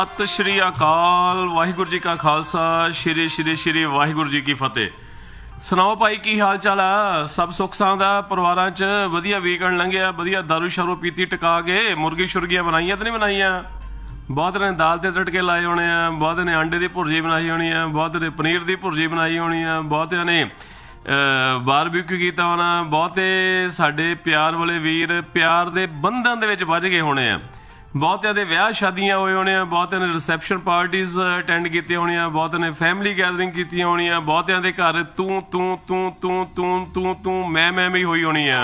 सत श्री अकाल वाहिगुरू जी का खालसा श्री श्री श्री वाहिगुरू जी की फतेह। सुनाओ भाई की हाल चाल आ? सब सुख सां दा परिवारां च? वधिया वीकेंड लंघिया? वधिया दारू शारू पीती टका के मुर्गी शुरगियां बनाईयां तो नहीं बनाईयां? बहुत ने दाल ते तड़के लाए होने आ, बहुत ने अंडे की भुर्जी बनाई होनी है, बहुत ने पनीर की भुर्जी बनाई होनी है, बहुत ने बारबेक्यू किया होना, बहुते साडे प्यार वाले वीर प्यार के बंधन दे विच बज गए होने आ, बहुतिया दे विआह शादियां होए होने, बहुते ने रिसैप्शन पार्टीज अटेंड की होनी, बहुत ने फैमिली गैदरिंग की होनी, बहुतिया दे घर तू तू तू तू तू तू तू मैं भी होई होनी है।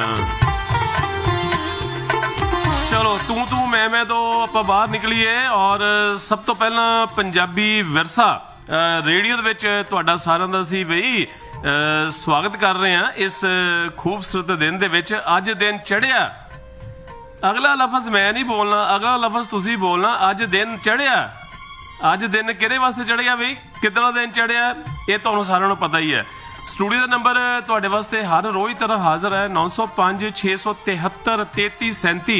चलो तू तू मैं तो आप बाहर निकलीए और सब तो पहला पंजाबी विरसा रेडियो दे विच तुहाडा सारिआं दा असीं बई स्वागत कर रहे हैं इस खूबसूरत दिन दे विच। अज दिन चढ़िया, अगला लफज मैं नहीं बोलना, अगला लफज तुसी बोलना। अज दिन चढ़िया, अज दिन किहदे वास्ते चढ़िया बई, कितना दिन चढ़िया ये तुहानूं सारिआं नूं पता ही है। स्टूडियो का नंबर तुहाडे वास्ते हर रोज़ तरह हाजिर है 905 673 3337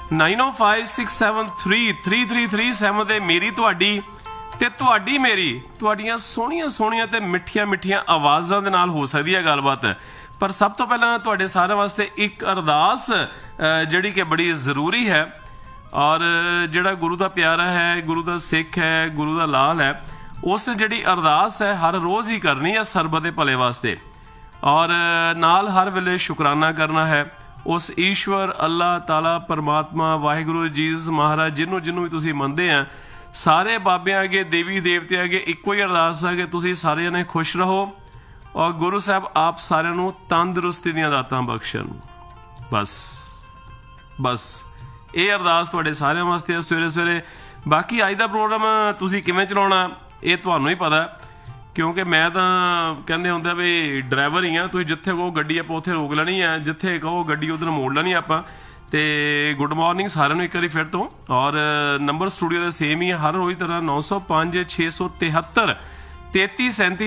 9056733337 ते मेरी तुहाडी ते तुहाडी मेरी तुहाडियां सोहणियां सोहणियां ते मिठियां मिठियां आवाज़ां दे नाल हो सकदी है गलबात। पर सब तो पहला तुहाडे सारे वास्ते एक अरदास जिहड़ी कि बड़ी ज़रूरी है और जिहड़ा गुरु दा प्यारा है, गुरु दा सिख है, गुरु दा लाल है, उस जिहड़ी अरदास है हर रोज़ ही करनी है सरबत दे भले वास्ते और नाल हर वेले शुकराना करना है उस ईश्वर अल्लाह ताला परमात्मा वाहिगुरू जीसस महाराज जिन्हों जिन्हों भी तुसीं मनदे हैं, सारे बाबे अगे देवी देवते अगे इक्को ही अरदास है कि तुसीं सारे जने खुश रहो और गुरु साहब आप सारिआं नूं तंदुरुस्ती दीआं दातां बख्शण। बस बस ये अरदास तुहाडे सारिआं वास्ते सवेरे सवेरे। बाकी अज दा प्रोग्राम तुसीं किवें चलाउणा ये तुहानूं ही पता, क्योंकि मैं तो कहते होंगे भी ड्राइवर ही हाँ, तुम जिथे कहो गड्डी आप उत्थे रोक लैनी है, जिथे कहो गड्डी उधर मोड़ लैनी आप। तो गुड मॉर्निंग सारे एक बार फिर तो, और नंबर स्टूडियो का सेम ही है हर रोज़ तरह 905 673 3337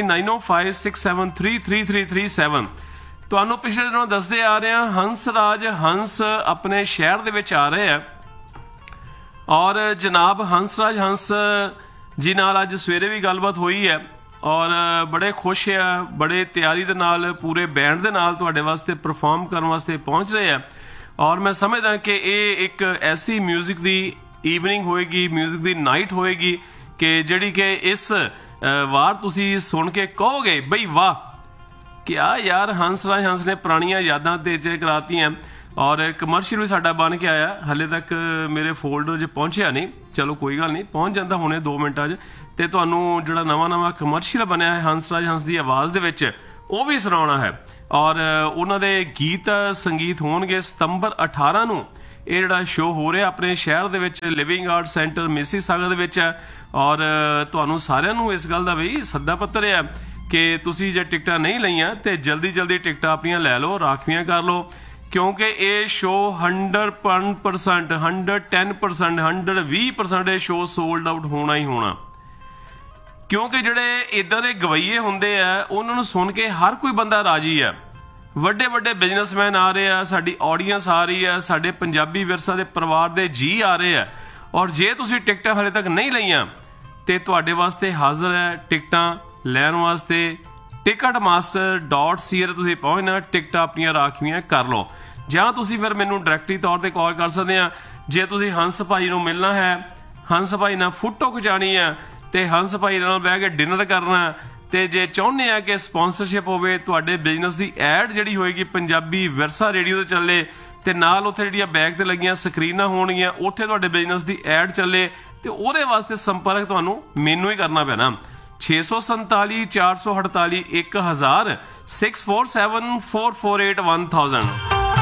9056733337। तुहानूं पिछले दिनों दसदे आ रहे हैं हंसराज हंस अपने शहर दे विच आ रहे हैं और जनाब हंसराज हंस जी नाल अज सवेरे भी गलबात हुई है और बड़े खुश है, बड़े तैयारी दे नाल पूरे बैंड दे नाल तुहाडे वास्ते परफॉर्म करने वास्ते पहुँच रहे हैं और मैं समझदा कि ये एक ऐसी म्यूजिक दी ईवनिंग होएगी, म्यूजिक दी नाइट होएगी कि जिहड़ी कि इस वार तुसीं सुन के कहोगे बई वाह क्या यार हंसराज हंस ने पुरानियां यादां तेज करातियां। और कमर्शियल भी साडा बन के आया, हले तक मेरे फोल्डर 'च पहुंचिया नहीं, चलो कोई गल नहीं पहुंच जाता हुणे 2 मिनटां 'च। ते तुहानूं जिहड़ा नवां कमर्शियल बनया है हंसराज हंस दी आवाज़ दे विच वो भी सुनाउणा है और उन्हां दे गीत संगीत होणगे सितंबर 18 नूं ये जिहड़ा शो हो रहा अपने शहर दे विच लिविंग आर्ट सेंटर मिसीसागा दे विच। और तुहानूं सारिआं नूं इस गल दा भी सद्दा पत्र है कि तुसीं जे टिकटां नहीं लईआं ते जल्दी जल्दी टिकटां अपणियां लै लो, राखवियां कर लो, क्योंकि ये शो 100% 110% 120% ये शो सोल्ड आउट होना ही होना। क्योंकि जिहड़े इदां दे गवैये हुंदे आ उन्हां नूं सुन के हर कोई बंदा राजी है, वड्डे वड्डे बिजनेसमैन आ रहे हैं, साडी ऑडियंस आ रही है, साडे पंजाबी विरसा दे परिवार दे जी आ रहे हैं। और जे तुसीं टिकटां हाले तक नहीं लईआं ते तुहाडे वास्ते हाज़र है टिकटां लैण वास्ते ticketmaster.ca तुसीं पहुंचना, टिकटां अपनियां राखवियां कर लो, ਜਾਂ ਤੁਸੀਂ ਫਿਰ ਮੈਨੂੰ ਡਾਇਰੈਕਟਲੀ ਤੌਰ ਤੇ ਕਾਲ ਕਰ ਸਕਦੇ ਆ। ਜੇ ਤੁਸੀਂ ਹੰਸ ਭਾਈ ਨੂੰ ਮਿਲਣਾ ਹੈ, ਹੰਸ ਭਾਈ ਨਾਲ ਫੋਟੋ ਖਿਚਾਣੀ ਹੈ ਤੇ ਹੰਸ ਭਾਈ ਨਾਲ ਬਹਿ ਕੇ ਡਿਨਰ ਕਰਨਾ ਤੇ ਜੇ ਚਾਹੁੰਦੇ ਆ ਕਿ ਸਪਾਂਸਰਸ਼ਿਪ ਹੋਵੇ, ਤੁਹਾਡੇ ਬਿਜ਼ਨਸ ਦੀ ਐਡ ਜਿਹੜੀ ਹੋਏਗੀ ਪੰਜਾਬੀ ਵਿਰਸਾ ਰੇਡੀਓ ਤੇ ਚੱਲੇ ਤੇ ਨਾਲ ਉੱਥੇ ਜਿਹੜੀਆਂ ਬੈਕ ਤੇ ਲੱਗੀਆਂ ਸਕਰੀਨਾਂ ਹੋਣਗੀਆਂ ਉੱਥੇ ਤੁਹਾਡੇ ਬਿਜ਼ਨਸ ਦੀ ਐਡ ਚੱਲੇ ਤੇ ਉਹਦੇ ਵਾਸਤੇ ਸੰਪਰਕ ਤੁਹਾਨੂੰ ਮੈਨੂੰ ਹੀ ਕਰਨਾ ਪੈਣਾ 647 448 1000 647 448 1000।